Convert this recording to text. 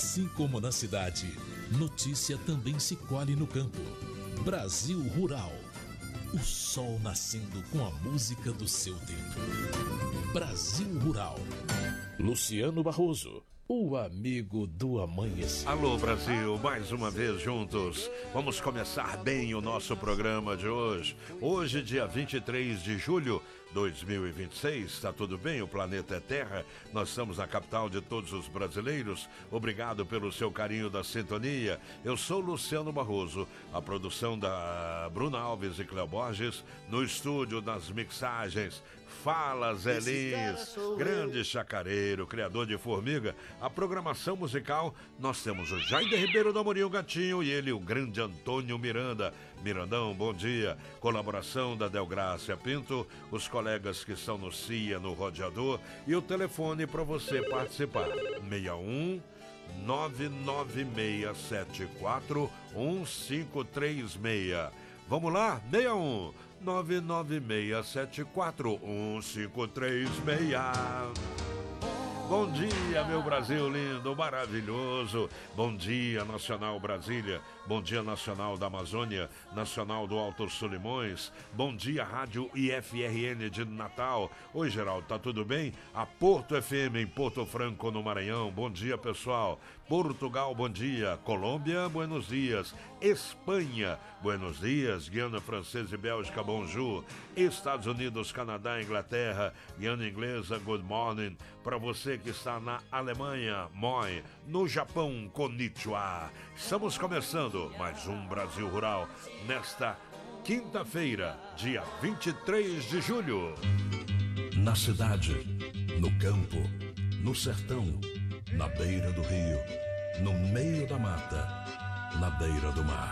Assim como na cidade, notícia também se colhe no campo. Brasil Rural. O sol nascendo com a música do seu tempo. Brasil Rural. Luciano Barroso, o amigo do amanhecer. Alô Brasil, mais uma vez juntos. Vamos começar bem o nosso programa de hoje. Hoje, dia 23 de julho de 2026. Está tudo bem? O planeta é Terra. Nós estamos na capital de todos os brasileiros. Obrigado pelo seu carinho da sintonia. Eu sou Luciano Barroso. A produção da Bruna Alves e Cleo Borges. No estúdio das mixagens. Fala Zé Lins, grande chacareiro, criador de formiga. A programação musical, nós temos o Jair Ribeiro do Amorim, o Gatinho, e ele, o grande Antônio Miranda. Mirandão, bom dia. Colaboração da Delgrácia Pinto, os colegas que estão no CIA, no Rodeador, e o telefone para você participar. 61 99674 1536. Vamos lá? 61 99674 1536. Bom dia, meu Brasil lindo, maravilhoso. Bom dia, Nacional Brasília. Bom dia, Nacional da Amazônia. Nacional do Alto Solimões. Bom dia, Rádio IFRN de Natal. Oi, Geraldo, tá tudo bem? A Porto FM em Porto Franco, no Maranhão. Bom dia, pessoal. Portugal, bom dia. Colômbia, buenos dias. Espanha, buenos dias. Guiana Francesa e Bélgica, bonjour. Estados Unidos, Canadá, Inglaterra. Guiana Inglesa, good morning. Para você que está na Alemanha, moi. No Japão, konnichiwa. Estamos começando mais um Brasil Rural nesta quinta-feira, dia 23 de julho. Na cidade, no campo, no sertão, na beira do rio, no meio da mata, na beira do mar.